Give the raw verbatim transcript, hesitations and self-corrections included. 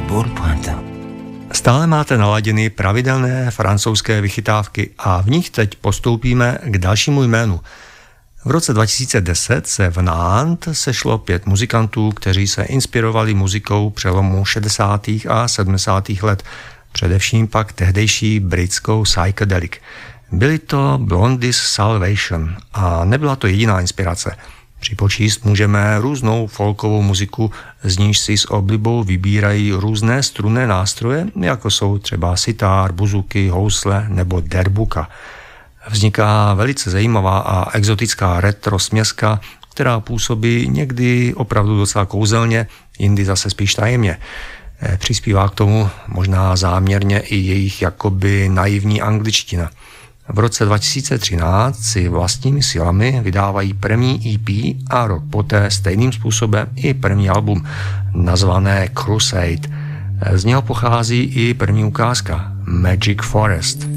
beau le printemps. Stále máte naladěny pravidelné francouzské vychytávky a v nich teď postoupíme k dalšímu jménu. V roce dva tisíce deset se v Nantes sešlo pět muzikantů, kteří se inspirovali muzikou přelomu šedesátých a sedmdesátých let, především pak tehdejší britskou psychedelic. Byly to Blondy's Salvation a nebyla to jediná inspirace. Připočíst můžeme různou folkovou muziku, z níž si s oblibou vybírají různé strunné nástroje, jako jsou třeba sitar, buzuky, housle nebo derbuka. Vzniká velice zajímavá a exotická retro směska, která působí někdy opravdu docela kouzelně, jindy zase spíš tajemně. Přispívá k tomu možná záměrně i jejich jakoby naivní angličtina. V roce dva tisíce třináct si vlastními silami vydávají první E P a rok poté stejným způsobem i první album nazvané Crusade. Z něho pochází i první ukázka Magic Forest.